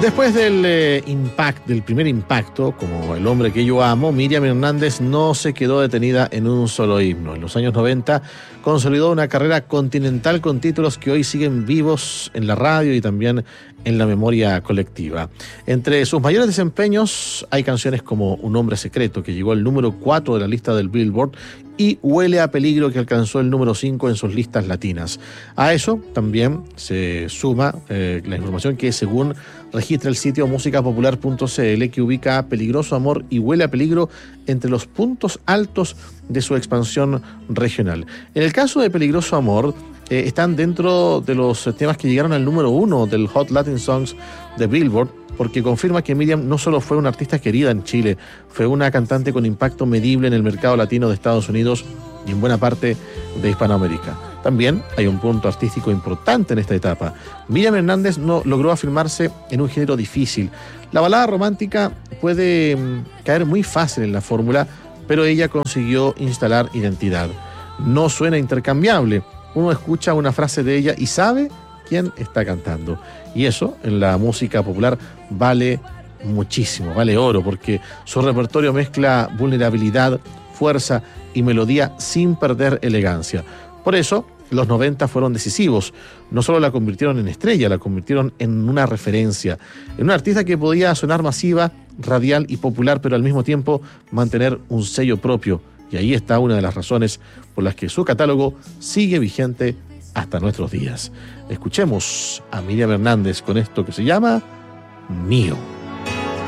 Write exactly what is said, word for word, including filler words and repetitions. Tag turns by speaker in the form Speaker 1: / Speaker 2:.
Speaker 1: Después del eh, impact, del primer impacto, como El hombre que yo amo, Miriam Hernández no se quedó detenida en un solo himno. En los años noventa consolidó una carrera continental con títulos que hoy siguen vivos en la radio y también en la memoria colectiva. Entre sus mayores desempeños hay canciones como Un hombre secreto, que llegó al número cuatro de la lista del Billboard, y Huele a peligro, que alcanzó el número cinco en sus listas latinas. A eso también se suma eh, la información que, según registra el sitio música popular punto c l, que ubica a Peligroso Amor y Huele a peligro entre los puntos altos de su expansión regional. En el caso de Peligroso Amor, eh, están dentro de los temas que llegaron al número uno del Hot Latin Songs de Billboard, porque confirma que Miriam no solo fue una artista querida en Chile, fue una cantante con impacto medible en el mercado latino de Estados Unidos y en buena parte de Hispanoamérica. También hay un punto artístico importante en esta etapa. Miriam Hernández no logró afirmarse en un género difícil. La balada romántica puede mmm, caer muy fácil en la fórmula, pero ella consiguió instalar identidad. No suena intercambiable. Uno escucha una frase de ella y sabe quién está cantando. Y eso, en la música popular, vale muchísimo, vale oro, porque su repertorio mezcla vulnerabilidad, fuerza y melodía sin perder elegancia. Por eso, los noventa fueron decisivos. No solo la convirtieron en estrella, la convirtieron en una referencia, en una artista que podía sonar masiva, radial y popular, pero al mismo tiempo mantener un sello propio. Y ahí está una de las razones por las que su catálogo sigue vigente hasta nuestros días. Escuchemos a Miriam Hernández con esto que se llama Mío.